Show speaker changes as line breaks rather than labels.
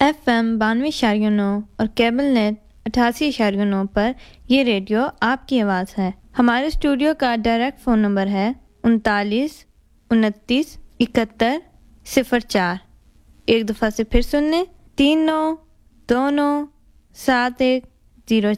FM 92.9 और cable net 88.9 पर ये रेडियो आपकी आवाज़ है। हमारे स्टूडियो का डायरेक्ट फ़ोन नंबर है 39 29 71 04। एक दफ़ा से फिर सुन लें 39 29 71 04।